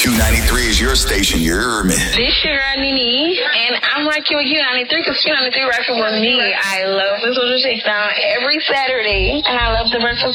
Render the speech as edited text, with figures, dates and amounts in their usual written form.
Q93 is your station. You're me. This your girl Nene, and I'm rocking with Q93 because Q93 rocking with me. I love the Social Shakedown every Saturday, and I love the Breakfast